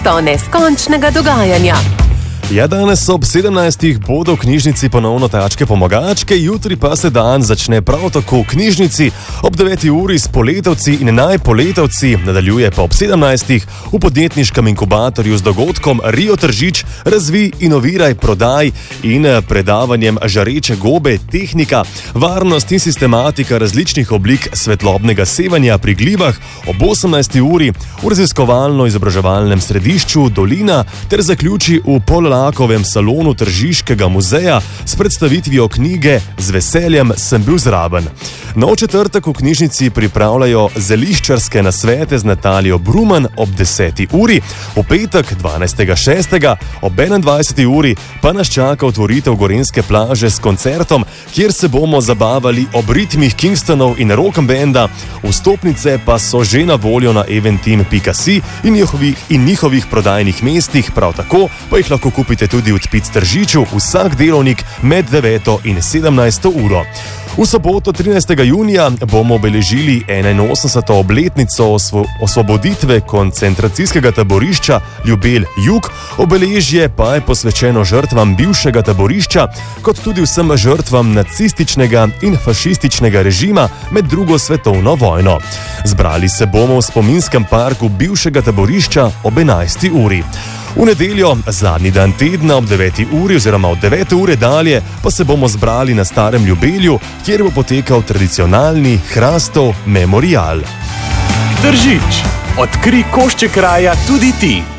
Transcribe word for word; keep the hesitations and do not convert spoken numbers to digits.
mesto neskončnega dogajanja. Ja, danes ob sedemnajstih bodo v knjižnici ponovno tačke pomagačke, jutri pa se dan začne prav tako v knjižnici. Ob deveti uri s Poletavci in Najpoletavci, nadaljuje pa ob sedemnajstih v podjetniškem inkubatorju z dogodkom Rio Tržič, razvij, inoviraj, prodaj in predavanjem žareče gobe, tehnika, varnost in sistematika različnih oblik svetlobnega sevanja pri glibah ob osemnajsti uri v raziskovalno-izobraževalnem središču Dolina ter zaključi v Pol Lakovem salonu Tržiškega muzeja s predstavitvijo knjige Z veseljem sem bil zraven. Nov četrtek v knjižnici pripravljajo zeliščarske nasvete z Natalijo Bruman ob deseti uri, v petek dvanajstega šestega ob enaindvajseti uri pa nas čaka otvoritev Gorenjske plaže s koncertom, kjer se bomo zabavali ob ritmih Kingstonov in rock'n'banda. Vstopnice pa so že na voljo na eventim pika si in njihovih, in njihovih prodajnih mestih, prav tako pa jih lahko kupite tudi v Tpic Tržiču vsak delovnik med deveto in sedemnajsto uro. V soboto trinajstega junija bomo obeležili enainosemdeseto obletnico osvo osvoboditve koncentracijskega taborišča Ljubelj Jug, obeležje pa je posvečeno žrtvam bivšega taborišča, kot tudi vsem žrtvam nacističnega in fašističnega režima med drugo svetovno vojno. Zbrali se bomo v spominskem parku bivšega taborišča ob enajsti uri. V nedeljo, zadnji dan tedna ob deveti uri oziroma od devete ure dalje, pa se bomo zbrali na Starem Ljubelju, kjer bo potekal tradicionalni Hrastov memorial. Tržič. Odkrij košček kraja tudi ti.